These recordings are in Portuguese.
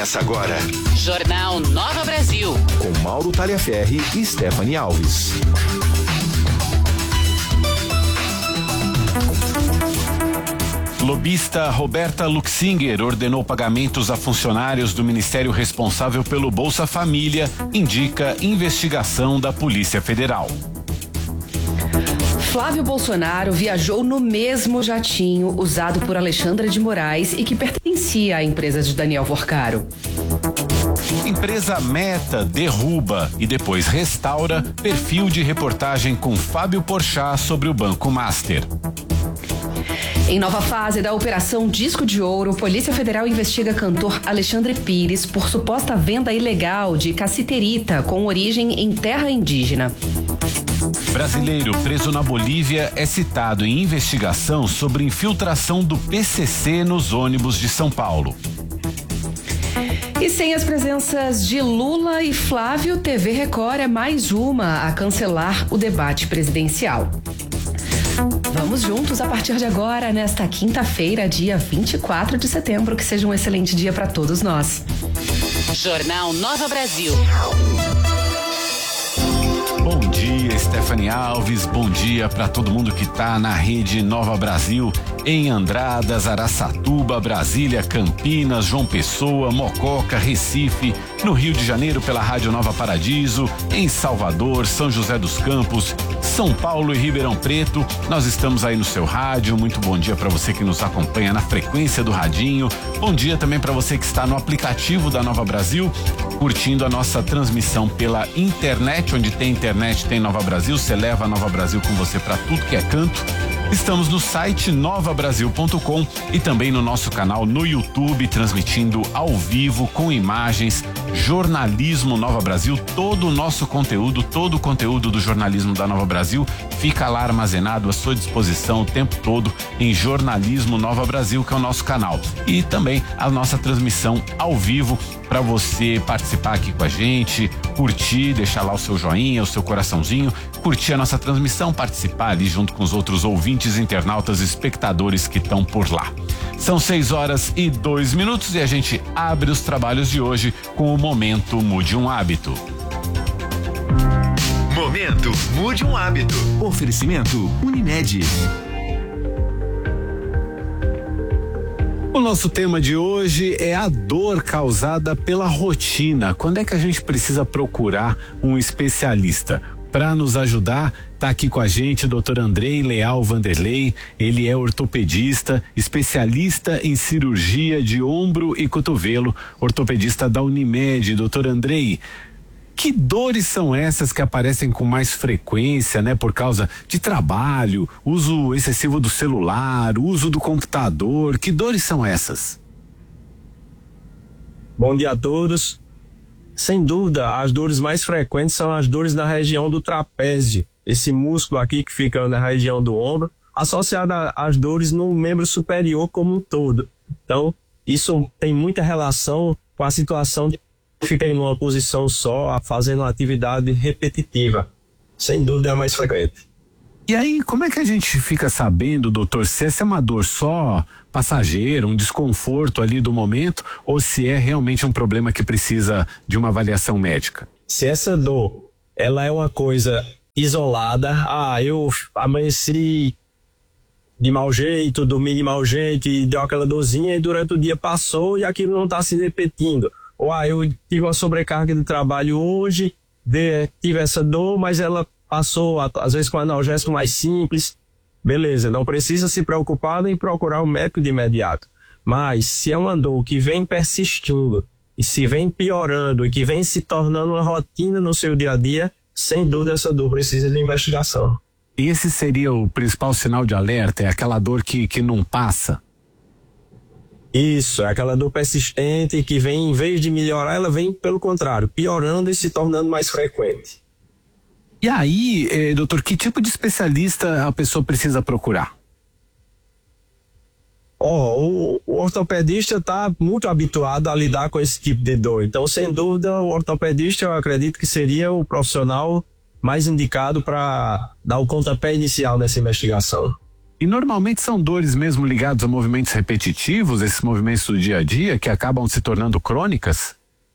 Começa agora. Jornal Nova Brasil. Com Mauro Taliaferri e Stephanie Alves. Lobista Roberta Luxinger ordenou pagamentos a funcionários do ministério responsável pelo Bolsa Família, indica investigação da Polícia Federal. Flávio Bolsonaro viajou no mesmo jatinho usado por Alexandre de Moraes e que pertencia à empresa de Daniel Vorcaro. Empresa Meta derruba e depois restaura perfil de reportagem com Fábio Porchat sobre o Banco Master. Em nova fase da Operação Disco de Ouro, Polícia Federal investiga cantor Alexandre Pires por suposta venda ilegal de cassiterita com origem em terra indígena. Brasileiro preso na Bolívia é citado em investigação sobre infiltração do PCC nos ônibus de São Paulo. E sem as presenças de Lula e Flávio, TV Record é mais uma a cancelar o debate presidencial. Vamos juntos a partir de agora, nesta quinta-feira, dia 24 de setembro. Que seja um excelente dia para todos nós. Jornal Nova Brasil. Bom dia, Stephanie Alves. Bom dia para todo mundo que tá na rede Nova Brasil, em Andradas, Araçatuba, Brasília, Campinas, João Pessoa, Mococa, Recife, no Rio de Janeiro pela Rádio Nova Paradiso, em Salvador, São José dos Campos, São Paulo e Ribeirão Preto. Nós estamos aí no seu rádio. Muito bom dia para você que nos acompanha na frequência do radinho. Bom dia também para você que está no aplicativo da Nova Brasil, curtindo a nossa transmissão pela internet. Onde tem internet tem Nova Brasil. Você leva a Nova Brasil com você para tudo que é canto. Estamos no site novabrasil.com e também no nosso canal no YouTube, transmitindo ao vivo com imagens, jornalismo Nova Brasil. Todo o nosso conteúdo, todo o conteúdo do jornalismo da Nova Brasil fica lá armazenado à sua disposição o tempo todo em Jornalismo Nova Brasil, que é o nosso canal. E também a nossa transmissão ao vivo para você participar aqui com a gente, curtir, deixar lá o seu joinha, o seu coraçãozinho, curtir a nossa transmissão, participar ali junto com os outros ouvintes, internautas, espectadores que estão por lá. São 6h02 e a gente abre os trabalhos de hoje com o Momento Mude um Hábito. Momento Mude um Hábito. Oferecimento Unimed. O nosso tema de hoje é a dor causada pela rotina. Quando é que a gente precisa procurar um especialista? Para nos ajudar, está aqui com a gente o Dr. Andrei Leal Vanderlei. Ele é ortopedista, especialista em cirurgia de ombro e cotovelo, ortopedista da Unimed. Dr. Andrei, que dores são essas que aparecem com mais frequência, né? Por causa de trabalho, uso excessivo do celular, uso do computador. Que dores são essas? Bom dia a todos. Sem dúvida, as dores mais frequentes são as dores na região do trapézio. Esse músculo aqui que fica na região do ombro, associada às dores no membro superior como um todo. Então, isso tem muita relação com a situação de ficar em uma posição só, fazendo uma atividade repetitiva. Sem dúvida é a mais frequente. E aí, como é que a gente fica sabendo, doutor, se essa é uma dor só passageira, um desconforto ali do momento, ou se é realmente um problema que precisa de uma avaliação médica? Se essa dor, ela é uma coisa isolada, eu amanheci de mau jeito, dormi de mau jeito e deu aquela dorzinha e durante o dia passou e aquilo não está se repetindo. Ou eu tive uma sobrecarga de trabalho hoje, tive essa dor, mas ela passou, às vezes com analgésico mais simples. Beleza, não precisa se preocupar em procurar o médico de imediato. Mas se é uma dor que vem persistindo e se vem piorando e que vem se tornando uma rotina no seu dia a dia, sem dúvida essa dor precisa de investigação. E esse seria o principal sinal de alerta? É aquela dor que não passa? Isso, é aquela dor persistente que vem, em vez de melhorar, ela vem pelo contrário, piorando e se tornando mais frequente. E aí, doutor, que tipo de especialista a pessoa precisa procurar? O ortopedista está muito habituado a lidar com esse tipo de dor. Então, sem dúvida, o ortopedista eu acredito que seria o profissional mais indicado para dar o pontapé inicial nessa investigação. E normalmente são dores mesmo ligadas a movimentos repetitivos, esses movimentos do dia a dia que acabam se tornando crônicas?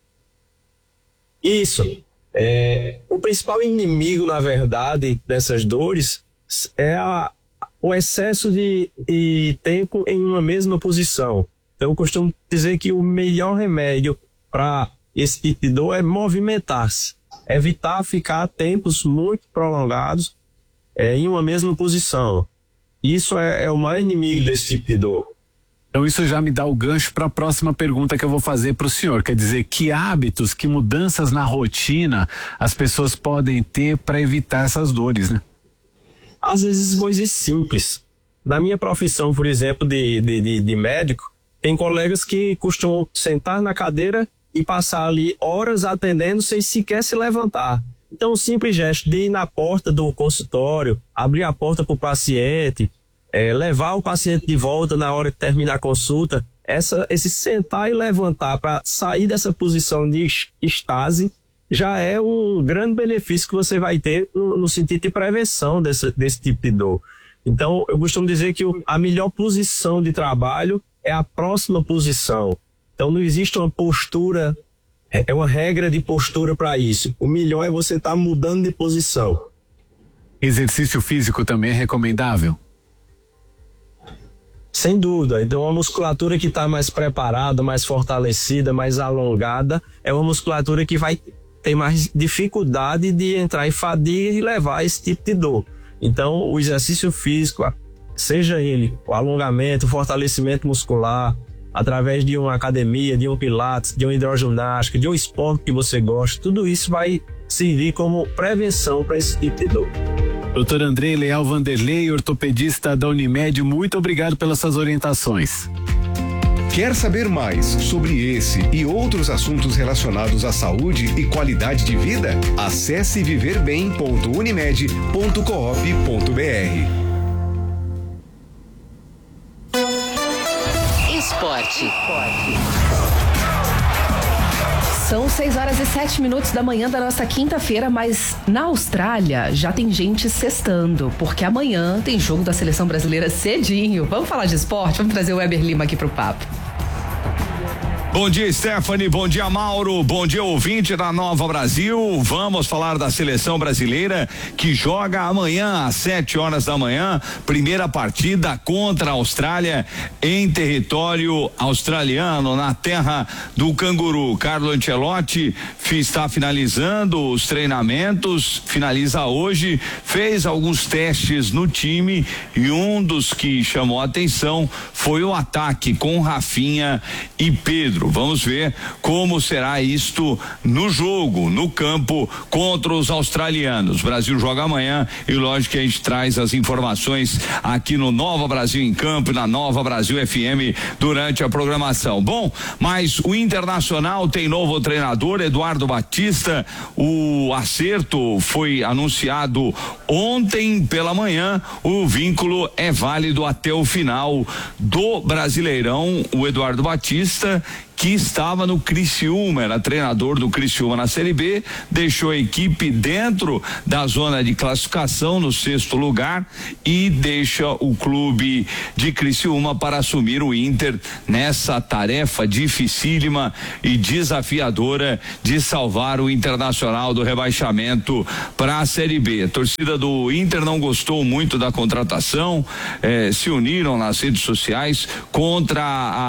Isso. O principal inimigo, na verdade, dessas dores é o excesso de tempo em uma mesma posição. Então, eu costumo dizer que o melhor remédio para esse tipo de dor é movimentar-se. Evitar ficar tempos muito prolongados em uma mesma posição. Isso é o maior inimigo desse tipo de dor. Então isso já me dá o gancho para a próxima pergunta que eu vou fazer para o senhor. Quer dizer, que hábitos, que mudanças na rotina as pessoas podem ter para evitar essas dores, né? Às vezes coisas simples. Na minha profissão, por exemplo, de médico, tem colegas que costumam sentar na cadeira e passar ali horas atendendo sem sequer se levantar. Então, o simples gesto de ir na porta do consultório, abrir a porta para o paciente, levar o paciente de volta na hora que terminar a consulta, esse sentar e levantar para sair dessa posição de estase, já é um grande benefício que você vai ter no sentido de prevenção desse tipo de dor. Então, eu costumo dizer que a melhor posição de trabalho é a próxima posição. Então, não existe uma postura, é uma regra de postura para isso. O melhor é você estar mudando de posição. Exercício físico também é recomendável? Sem dúvida. Então, uma musculatura que está mais preparada, mais fortalecida, mais alongada, é uma musculatura que vai ter mais dificuldade de entrar em fadiga e levar a esse tipo de dor. Então, o exercício físico, seja ele o alongamento, o fortalecimento muscular, através de uma academia, de um pilates, de uma hidroginástica, de um esporte que você gosta, tudo isso vai servir como prevenção para esse tipo de dor. Dr. Andrei Leal Vanderlei, ortopedista da Unimed, muito obrigado pelas suas orientações. Quer saber mais sobre esse e outros assuntos relacionados à saúde e qualidade de vida? Acesse viverbem.unimed.coop.br. Esporte. São 6h07 da manhã da nossa quinta-feira, mas na Austrália já tem gente sextando, porque amanhã tem jogo da seleção brasileira cedinho. Vamos falar de esporte? Vamos trazer o Weber Lima aqui pro papo. Bom dia, Stephanie, bom dia, Mauro, bom dia, ouvinte da Nova Brasil. Vamos falar da seleção brasileira que joga amanhã às 7h da manhã, primeira partida contra a Austrália em território australiano, na terra do canguru. Carlo Ancelotti está finalizando os treinamentos, finaliza hoje, fez alguns testes no time e um dos que chamou a atenção foi o ataque com Rafinha e Pedro. Vamos ver como será isto no jogo, no campo contra os australianos. O Brasil joga amanhã e lógico que a gente traz as informações aqui no Nova Brasil em Campo e na Nova Brasil FM durante a programação. Bom, mas o Internacional tem novo treinador, Eduardo Batista. O acerto foi anunciado ontem pela manhã. O vínculo é válido até o final do Brasileirão. O Eduardo Batista, que estava no Criciúma, era treinador do Criciúma na Série B, deixou a equipe dentro da zona de classificação no 6º lugar e deixa o clube de Criciúma para assumir o Inter nessa tarefa dificílima e desafiadora de salvar o Internacional do rebaixamento para a Série B. A torcida do Inter não gostou muito da contratação, se uniram nas redes sociais contra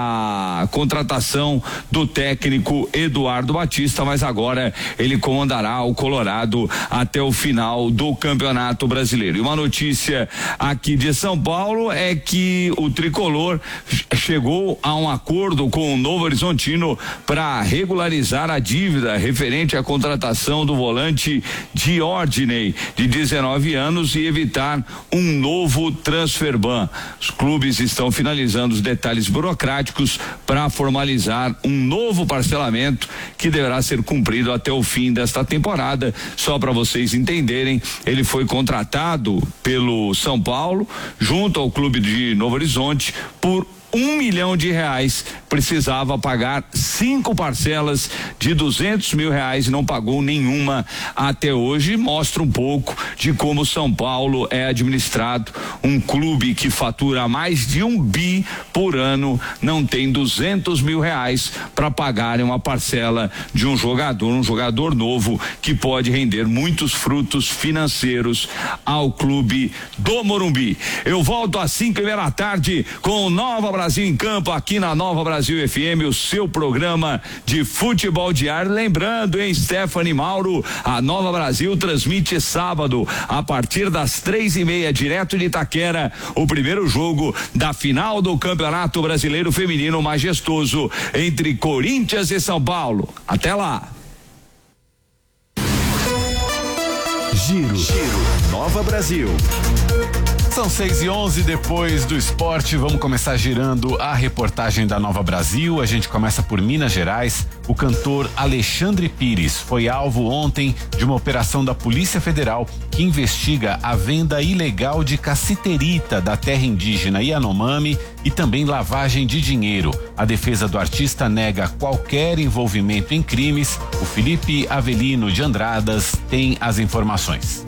a contratação do técnico Eduardo Batista, mas agora ele comandará o Colorado até o final do Campeonato Brasileiro. E uma notícia aqui de São Paulo é que o tricolor chegou a um acordo com o Novo Horizontino para regularizar a dívida referente à contratação do volante Diordiney, de 19 anos, e evitar um novo transfer ban. Os clubes estão finalizando os detalhes burocráticos para formalizar um novo parcelamento que deverá ser cumprido até o fim desta temporada. Só para vocês entenderem, ele foi contratado pelo São Paulo junto ao clube de Novo Horizonte por R$1 milhão, precisava pagar 5 parcelas de R$200 mil e não pagou nenhuma até hoje. Mostra um pouco de como São Paulo é administrado. Um clube que fatura mais de 1 bi por ano não tem R$200 mil para pagar uma parcela de um jogador novo que pode render muitos frutos financeiros ao clube do Morumbi. Eu volto às 5:30 com o Nova Brasil em Campo aqui na Nova Brasil FM, o seu programa de futebol diário. Lembrando, hein, Stephanie, Mauro, a Nova Brasil transmite sábado a partir das 3:30 direto de Itaquera, o primeiro jogo da final do Campeonato Brasileiro Feminino majestoso entre Corinthians e São Paulo. Até lá. Giro. Nova Brasil. São 6:11, depois do esporte, vamos começar girando a reportagem da Nova Brasil. A gente começa por Minas Gerais. O cantor Alexandre Pires foi alvo ontem de uma operação da Polícia Federal que investiga a venda ilegal de cassiterita da terra indígena Yanomami e também lavagem de dinheiro. A defesa do artista nega qualquer envolvimento em crimes. O Felipe Avelino de Andradas tem as informações.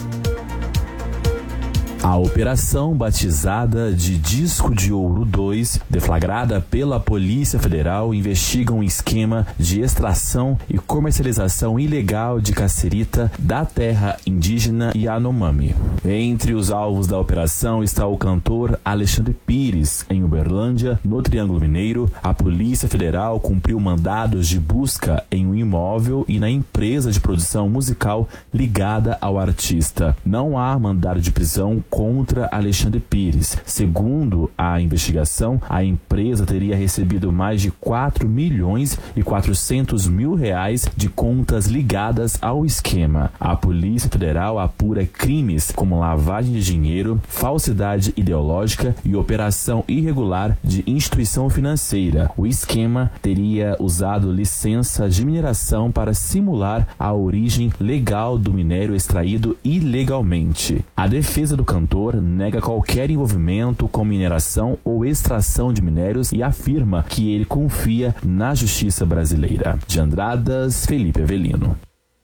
A operação, batizada de Disco de Ouro 2, deflagrada pela Polícia Federal, investiga um esquema de extração e comercialização ilegal de cassiterita da terra indígena Yanomami. Entre os alvos da operação está o cantor Alexandre Pires, em Uberlândia, no Triângulo Mineiro. A Polícia Federal cumpriu mandados de busca em um imóvel e na empresa de produção musical ligada ao artista. Não há mandado de prisão contra Alexandre Pires. Segundo a investigação, a empresa teria recebido mais de 4.400.000 reais de contas ligadas ao esquema. A Polícia Federal apura crimes como lavagem de dinheiro, falsidade ideológica e operação irregular de instituição financeira. O esquema teria usado licença de mineração para simular a origem legal do minério extraído ilegalmente. A defesa do cantor nega qualquer envolvimento com mineração ou extração de minérios e afirma que ele confia na justiça brasileira. De Andradas, Felipe Avelino.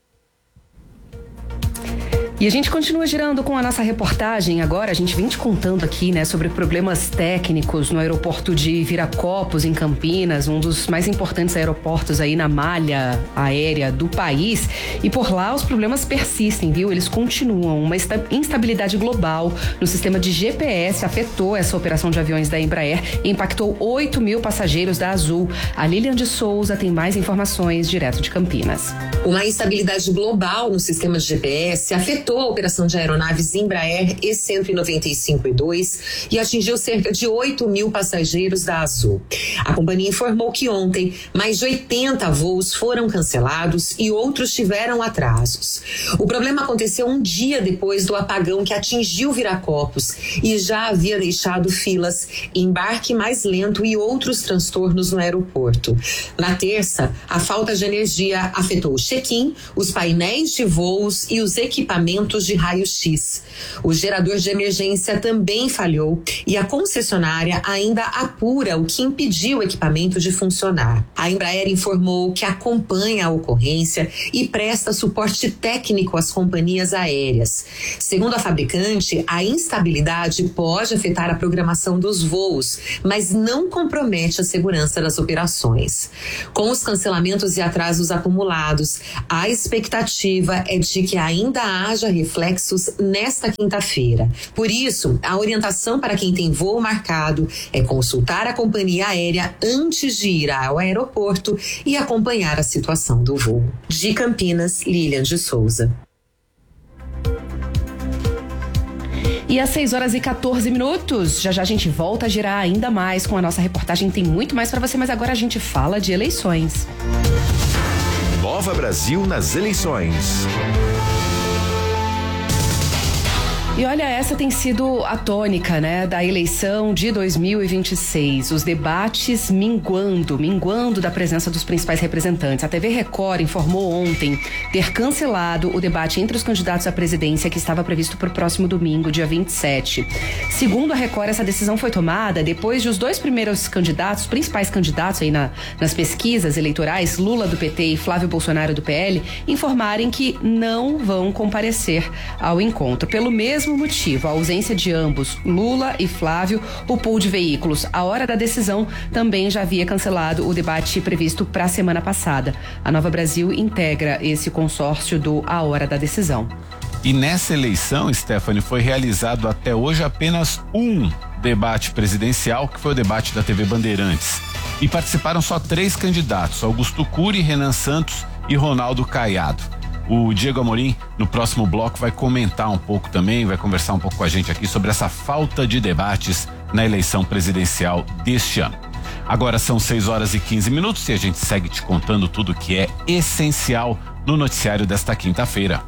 E a gente continua girando com a nossa reportagem. Agora a gente vem te contando aqui, né, sobre problemas técnicos no aeroporto de Viracopos, em Campinas, um dos mais importantes aeroportos aí na malha aérea do país. E por lá os problemas persistem, viu? Eles continuam. Uma instabilidade global no sistema de GPS afetou essa operação de aviões da Embraer e impactou 8.000 passageiros da Azul. A Lilian de Souza tem mais informações direto de Campinas. Uma instabilidade global no sistema de GPS afetou a operação de aeronaves Embraer E195-E2 e atingiu cerca de 8.000 passageiros da Azul. A companhia informou que ontem mais de 80 voos foram cancelados e outros tiveram atrasos. O problema aconteceu um dia depois do apagão que atingiu Viracopos e já havia deixado filas, embarque mais lento e outros transtornos no aeroporto. Na terça, a falta de energia afetou o check-in, os painéis de voos e os equipamentos de raio-x. O gerador de emergência também falhou e a concessionária ainda apura o que impediu o equipamento de funcionar. A Embraer informou que acompanha a ocorrência e presta suporte técnico às companhias aéreas. Segundo a fabricante, a instabilidade pode afetar a programação dos voos, mas não compromete a segurança das operações. Com os cancelamentos e atrasos acumulados, a expectativa é de que ainda haja reflexos nesta quinta-feira. Por isso, a orientação para quem tem voo marcado é consultar a companhia aérea antes de ir ao aeroporto e acompanhar a situação do voo. De Campinas, Lilian de Souza. E às 6:14, já a gente volta a girar ainda mais com a nossa reportagem. Tem muito mais para você, mas agora a gente fala de eleições. Nova Brasil nas eleições. E olha, essa tem sido a tônica, né, da eleição de 2026. Os debates minguando da presença dos principais representantes. A TV Record informou ontem ter cancelado o debate entre os candidatos à presidência que estava previsto para o próximo domingo, dia 27. Segundo a Record, essa decisão foi tomada depois de os dois primeiros candidatos, principais candidatos aí nas pesquisas eleitorais, Lula do PT e Flávio Bolsonaro do PL, informarem que não vão comparecer ao encontro. Pelo mesmo motivo, a ausência de ambos, Lula e Flávio, o pool de veículos A Hora da Decisão também já havia cancelado o debate previsto para a semana passada. A Nova Brasil integra esse consórcio do A Hora da Decisão. E nessa eleição, Stephanie, foi realizado até hoje apenas um debate presidencial, que foi o debate da TV Bandeirantes. E participaram só 3 candidatos, Augusto Cury, Renan Santos e Ronaldo Caiado. O Diego Amorim, no próximo bloco, vai comentar um pouco também, vai conversar um pouco com a gente aqui sobre essa falta de debates na eleição presidencial deste ano. Agora são 6h15 e a gente segue te contando tudo que é essencial no noticiário desta quinta-feira.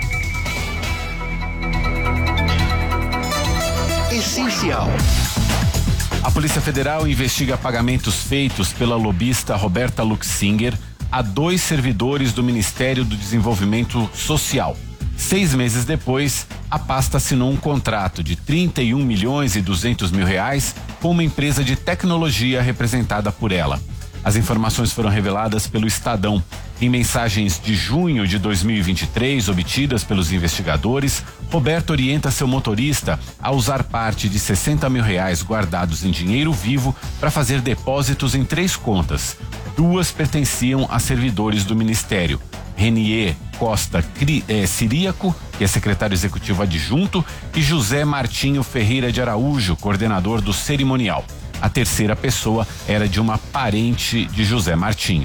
Essencial. A Polícia Federal investiga pagamentos feitos pela lobista Roberta Luxinger a 2 servidores do Ministério do Desenvolvimento Social. 6 meses depois, a pasta assinou um contrato de R$31.200.000 com uma empresa de tecnologia representada por ela. As informações foram reveladas pelo Estadão. Em mensagens de junho de 2023 obtidas pelos investigadores, Roberto orienta seu motorista a usar parte de R$60 mil guardados em dinheiro vivo para fazer depósitos em 3 contas. 2 pertenciam a servidores do Ministério: Renier Costa Ciríaco, que é secretário executivo adjunto, e José Martinho Ferreira de Araújo, coordenador do cerimonial. A terceira pessoa era de uma parente de José Martinho.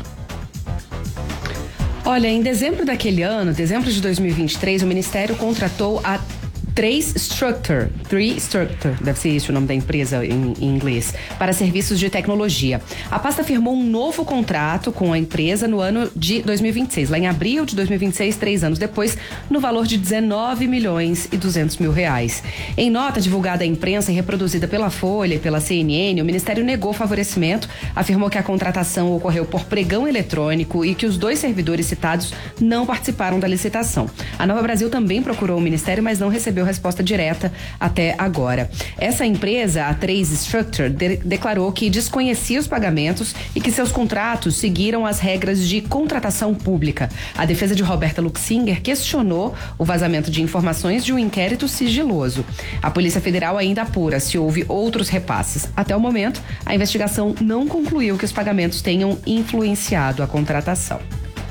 Olha, em dezembro daquele ano, dezembro de 2023, o Ministério contratou a 3 Structure, deve ser esse o nome da empresa em inglês, para serviços de tecnologia. A pasta firmou um novo contrato com a empresa no ano de 2026, lá em abril de 2026, 3 anos depois, no valor de R$19.200.000. Em nota divulgada à imprensa e reproduzida pela Folha e pela CNN, o Ministério negou favorecimento, afirmou que a contratação ocorreu por pregão eletrônico e que os 2 servidores citados não participaram da licitação. A Nova Brasil também procurou o Ministério, mas não recebeu resposta direta até agora. Essa empresa, a 3 Structure, declarou que desconhecia os pagamentos e que seus contratos seguiram as regras de contratação pública. A defesa de Roberta Luxinger questionou o vazamento de informações de um inquérito sigiloso. A Polícia Federal ainda apura se houve outros repasses. Até o momento, a investigação não concluiu que os pagamentos tenham influenciado a contratação.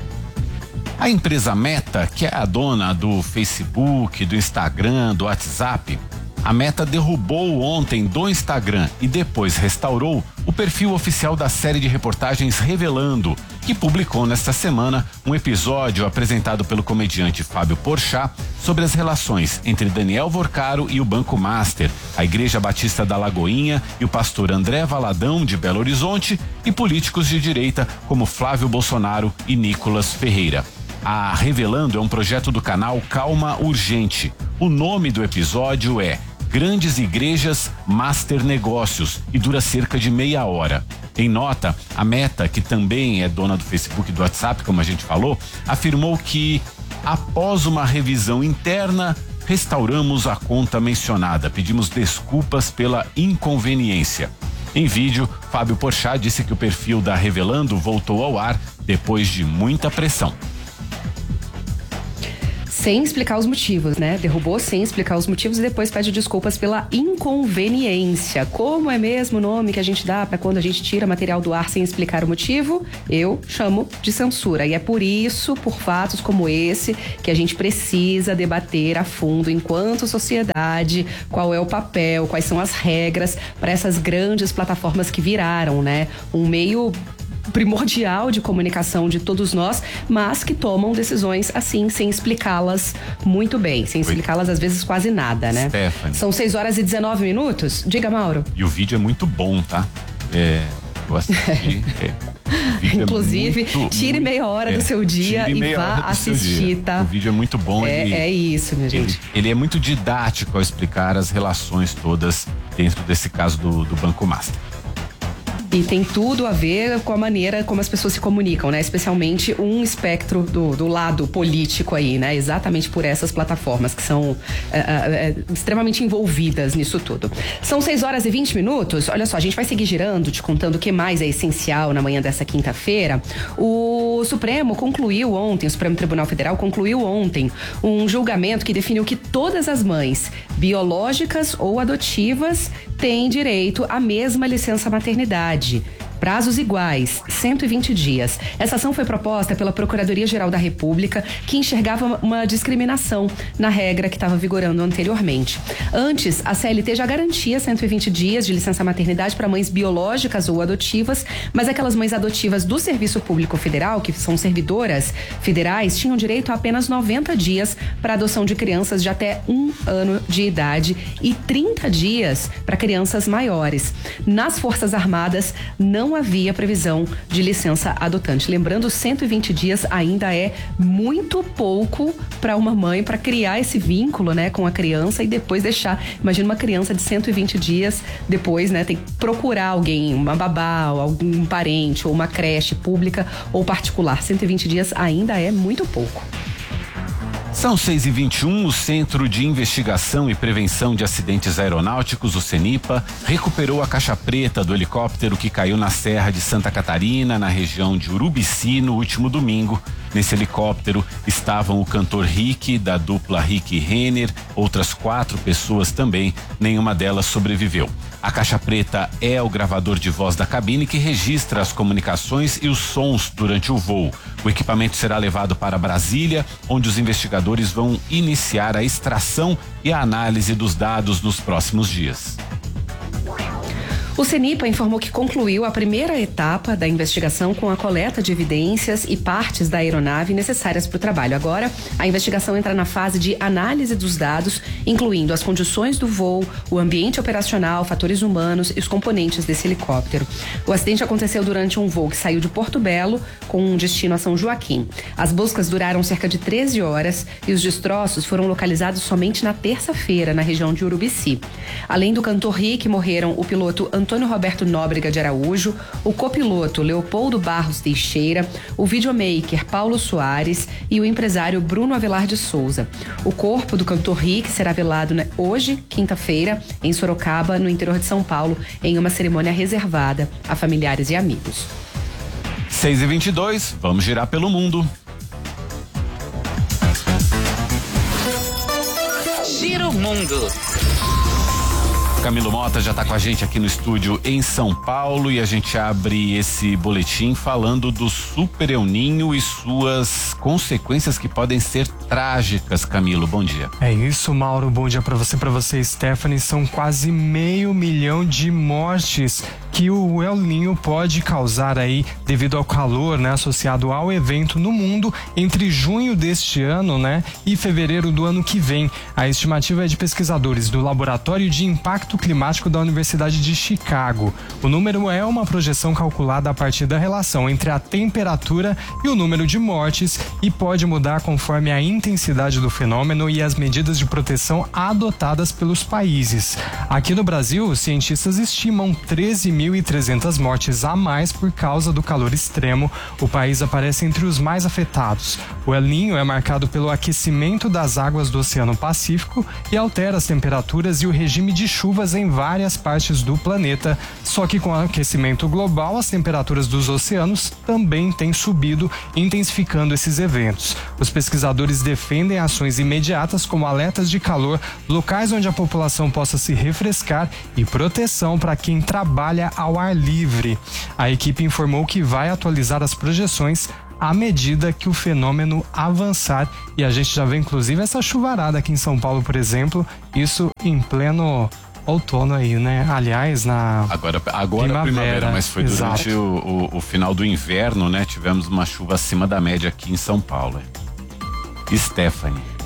A empresa Meta, que é a dona do Facebook, do Instagram, do WhatsApp, a Meta derrubou ontem do Instagram e depois restaurou o perfil oficial da série de reportagens Revelando, que publicou nesta semana um episódio apresentado pelo comediante Fábio Porchat sobre as relações entre Daniel Vorcaro e o Banco Master, a Igreja Batista da Lagoinha e o pastor André Valadão, de Belo Horizonte, e políticos de direita como Flávio Bolsonaro e Nicolas Ferreira. A Revelando é um projeto do canal Calma Urgente. O nome do episódio é Grandes Igrejas Master Negócios e dura cerca de meia hora. Em nota, a Meta, que também é dona do Facebook e do WhatsApp, como a gente falou, afirmou que, após uma revisão interna, restauramos a conta mencionada. Pedimos desculpas pela inconveniência. Em vídeo, Fábio Porchat disse que o perfil da Revelando voltou ao ar depois de muita pressão. Sem explicar os motivos, né? Derrubou sem explicar os motivos e depois pede desculpas pela inconveniência. Como é mesmo o nome que a gente dá para quando a gente tira material do ar sem explicar o motivo? Eu chamo de censura. E é por isso, por fatos como esse, que a gente precisa debater a fundo, enquanto sociedade, qual é o papel, quais são as regras para essas grandes plataformas que viraram, né? Um meio primordial de comunicação de todos nós, mas que tomam decisões assim, sem explicá-las muito bem, sem explicá-las às vezes quase nada, né? Stephanie. São 6h19. Diga, Mauro. E o vídeo é muito bom, tá? Eu assisti. O vídeo Inclusive, tire meia hora do seu dia e vá assistir, tá? O vídeo é muito bom. É isso, minha gente. Ele é muito didático ao explicar as relações todas dentro desse caso do Banco Master. E tem tudo a ver com a maneira como as pessoas se comunicam, né? Especialmente um espectro do lado político aí, né? Exatamente por essas plataformas que são extremamente envolvidas nisso tudo. São 6h20. Olha só, a gente vai seguir girando, te contando o que mais é essencial na manhã dessa quinta-feira. O Supremo Tribunal Federal concluiu ontem um julgamento que definiu que todas as mães, biológicas ou adotivas, têm direito à mesma licença maternidade. Prazos iguais, 120 dias. Essa ação foi proposta pela Procuradoria-Geral da República, que enxergava uma discriminação na regra que estava vigorando anteriormente. Antes, a CLT já garantia 120 dias de licença maternidade para mães biológicas ou adotivas, mas aquelas mães adotivas do Serviço Público Federal, que são servidoras federais, tinham direito a apenas 90 dias para adoção de crianças de até 1 ano de idade e 30 dias para crianças maiores. Nas Forças Armadas, não havia previsão de licença adotante. Lembrando, 120 dias ainda é muito pouco para uma mãe para criar esse vínculo, né, com a criança e depois deixar. Imagina uma criança de 120 dias, depois, né, tem que procurar alguém, uma babá, algum parente ou uma creche pública ou particular. 120 dias ainda é muito pouco. São 6h21, o Centro de Investigação e Prevenção de Acidentes Aeronáuticos, o CENIPA, recuperou a caixa preta do helicóptero que caiu na Serra de Santa Catarina, na região de Urubici, no último domingo. Nesse helicóptero estavam o cantor Rick, da dupla Rick e Renner, outras 4 pessoas também, nenhuma delas sobreviveu. A caixa preta é o gravador de voz da cabine que registra as comunicações e os sons durante o voo. O equipamento será levado para Brasília, onde os investigadores vão iniciar a extração e a análise dos dados nos próximos dias. O CENIPA informou que concluiu a primeira etapa da investigação com a coleta de evidências e partes da aeronave necessárias para o trabalho. Agora, a investigação entra na fase de análise dos dados, incluindo as condições do voo, o ambiente operacional, fatores humanos e os componentes desse helicóptero. O acidente aconteceu durante um voo que saiu de Porto Belo com um destino a São Joaquim. As buscas duraram cerca de 13 horas e os destroços foram localizados somente na terça-feira, na região de Urubici. Além do cantor Rick, morreram o piloto Antônio Roberto Nóbrega de Araújo, o copiloto Leopoldo Barros Teixeira, o videomaker Paulo Soares e o empresário Bruno Avelar de Souza. O corpo do cantor Rick será velado hoje, quinta-feira, em Sorocaba, no interior de São Paulo, em uma cerimônia reservada a familiares e amigos. 6h22, vamos girar pelo mundo. Giro Mundo. Camilo Mota já está com a gente aqui no estúdio em São Paulo e a gente abre esse boletim falando do Super El Ninho e suas consequências que podem ser trágicas. Camilo, bom dia. É isso, Mauro, bom dia para você, Stephanie. São quase 500 mil de mortes que o El Ninho pode causar aí devido ao calor, né, associado ao evento no mundo entre junho deste ano, né, e fevereiro do ano que vem. A estimativa é de pesquisadores do Laboratório de Impacto Climático da Universidade de Chicago. O número é uma projeção calculada a partir da relação entre a temperatura e o número de mortes e pode mudar conforme a intensidade do fenômeno e as medidas de proteção adotadas pelos países. Aqui no Brasil, os cientistas estimam 13.300 mortes a mais por causa do calor extremo. O país aparece entre os mais afetados. O El Ninho é marcado pelo aquecimento das águas do Oceano Pacífico e altera as temperaturas e o regime de chuvas em várias partes do planeta. Só que com o aquecimento global, as temperaturas dos oceanos também têm subido, intensificando esses eventos. Os pesquisadores defendem ações imediatas como alertas de calor, locais onde a população possa se refrescar e proteção para quem trabalha ao ar livre. A equipe informou que vai atualizar as projeções à medida que o fenômeno avançar, e a gente já vê inclusive essa chuvarada aqui em São Paulo, por exemplo, isso em pleno outono aí, né? Aliás, agora primavera, mas foi durante o final do inverno, né? Tivemos uma chuva acima da média aqui em São Paulo. Stephanie.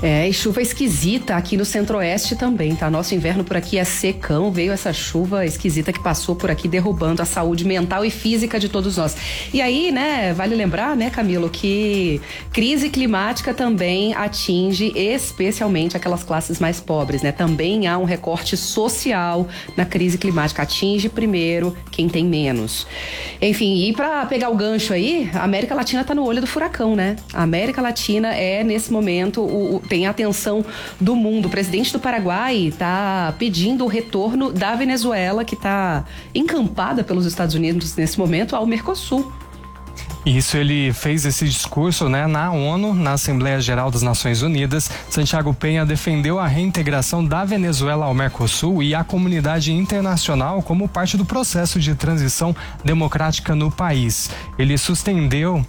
E chuva esquisita aqui no Centro-Oeste também, tá? Nosso inverno por aqui é secão, veio essa chuva esquisita que passou por aqui derrubando a saúde mental e física de todos nós. E aí, né, vale lembrar, né, Camilo, que crise climática também atinge especialmente aquelas classes mais pobres, né? Também há um recorte social na crise climática, atinge primeiro quem tem menos. Enfim, e pra pegar o gancho aí, a América Latina tá no olho do furacão, né? A América Latina é, nesse momento, tem a atenção do mundo. O presidente do Paraguai está pedindo o retorno da Venezuela, que está encampada pelos Estados Unidos nesse momento, ao Mercosul. Isso, ele fez esse discurso, né, na ONU, na Assembleia Geral das Nações Unidas. Santiago Penha defendeu a reintegração da Venezuela ao Mercosul e à comunidade internacional como parte do processo de transição democrática no país. Ele sustentou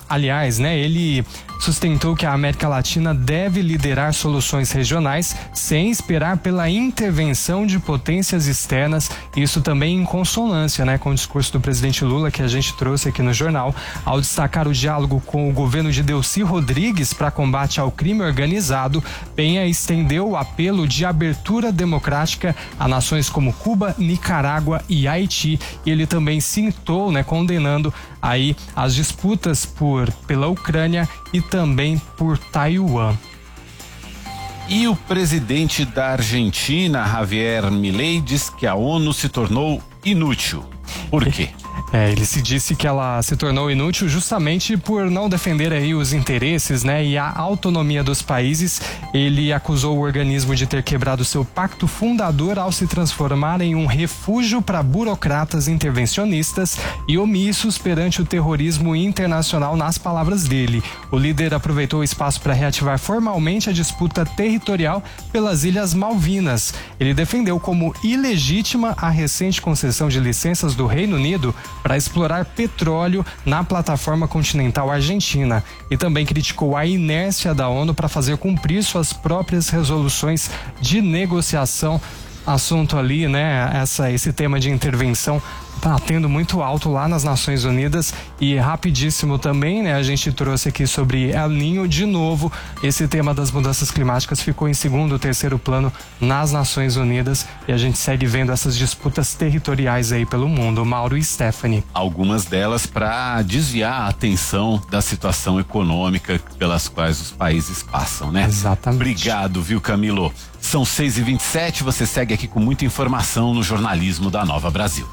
que a América Latina deve liderar soluções regionais sem esperar pela intervenção de potências externas. Isso também em consonância, né, com o discurso do presidente Lula que a gente trouxe aqui no jornal, ao destacar o diálogo com o governo de Delcy Rodrigues para combate ao crime organizado. Penha estendeu o apelo de abertura democrática a nações como Cuba, Nicarágua e Haiti. E ele também citou, né, condenando aí as disputas pela Ucrânia e também por Taiwan. E o presidente da Argentina, Javier Milei, diz que a ONU se tornou inútil. Por quê? Ele se disse que ela se tornou inútil justamente por não defender aí os interesses, né, e a autonomia dos países. Ele acusou o organismo de ter quebrado seu pacto fundador ao se transformar em um refúgio para burocratas intervencionistas e omissos perante o terrorismo internacional, nas palavras dele. O líder aproveitou o espaço para reativar formalmente a disputa territorial pelas Ilhas Malvinas. Ele defendeu como ilegítima a recente concessão de licenças do Reino Unido para explorar petróleo na plataforma continental argentina e também criticou a inércia da ONU para fazer cumprir suas próprias resoluções de negociação. Assunto ali, né, esse tema de intervenção tá tendo muito alto lá nas Nações Unidas. E rapidíssimo também, né, a gente trouxe aqui sobre El Niño de novo. Esse tema das mudanças climáticas ficou em segundo, terceiro plano nas Nações Unidas e a gente segue vendo essas disputas territoriais aí pelo mundo. Mauro e Stephanie. Algumas delas para desviar a atenção da situação econômica pelas quais os países passam, né? Exatamente. Obrigado, viu, Camilo? São 6h27, você segue aqui com muita informação no jornalismo da Nova Brasil.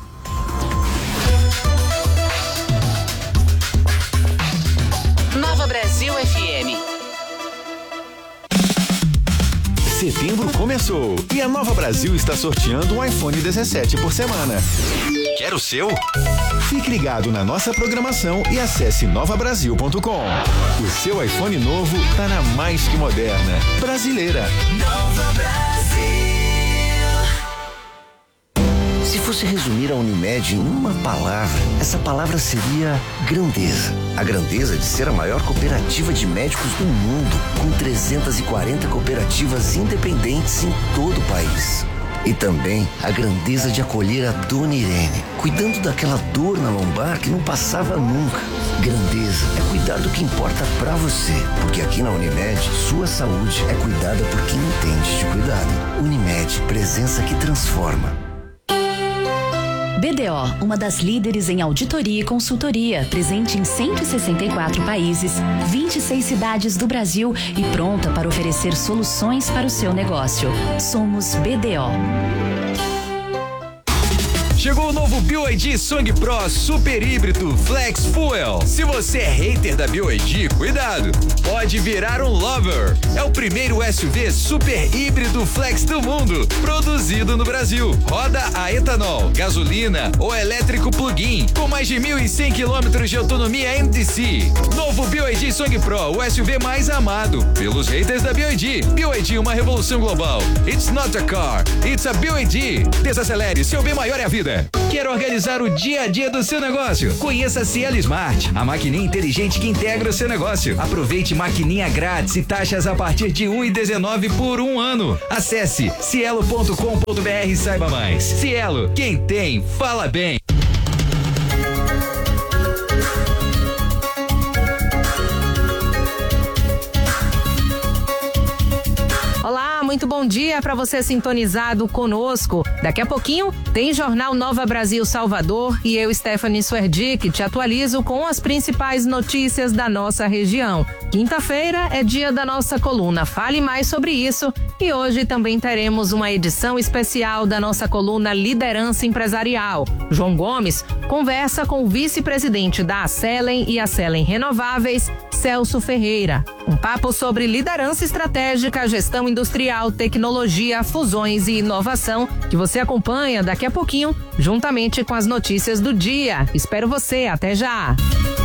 Nova Brasil FM. Setembro começou e a Nova Brasil está sorteando um iPhone 17 por semana. Quer o seu? Fique ligado na nossa programação e acesse novabrasil.com. O seu iPhone novo tá na mais que moderna, brasileira. Nova Brasil. Se fosse resumir a Unimed em uma palavra, essa palavra seria grandeza. A grandeza de ser a maior cooperativa de médicos do mundo, com 340 cooperativas independentes em todo o país. E também a grandeza de acolher a Dona Irene, cuidando daquela dor na lombar que não passava nunca. Grandeza é cuidar do que importa pra você, porque aqui na Unimed, sua saúde é cuidada por quem entende de cuidado. Unimed, presença que transforma. BDO, uma das líderes em auditoria e consultoria, presente em 164 países, 26 cidades do Brasil e pronta para oferecer soluções para o seu negócio. Somos BDO. Chegou o novo BYD Song Pro Super Híbrido Flex Fuel. Se você é hater da BYD, cuidado, pode virar um lover. É o primeiro SUV super híbrido flex do mundo, produzido no Brasil. Roda a etanol, gasolina ou elétrico plug-in, com mais de 1.100 quilômetros de autonomia NDC. Novo BYD Song Pro, o SUV mais amado pelos haters da BYD. BYD, uma revolução global. It's not a car, it's a BYD. Desacelere, seu bem maior é a vida. Quer organizar o dia a dia do seu negócio? Conheça a Cielo Smart, a maquininha inteligente que integra o seu negócio. Aproveite maquininha grátis e taxas a partir de 1,19 por um ano. Acesse cielo.com.br e saiba mais. Cielo, quem tem, fala bem. bom dia para você sintonizado conosco. Daqui a pouquinho tem Jornal Nova Brasil Salvador e eu, Stephanie Suerdick, te atualizo com as principais notícias da nossa região. Quinta-feira é dia da nossa coluna Fale Mais Sobre Isso e hoje também teremos uma edição especial da nossa coluna Liderança Empresarial. João Gomes conversa com o vice-presidente da Acelen e Acelen Renováveis, Celso Ferreira. Um papo sobre liderança estratégica, gestão industrial, tecnologia, fusões e inovação que você acompanha daqui a pouquinho, juntamente com as notícias do dia. Espero você, até já!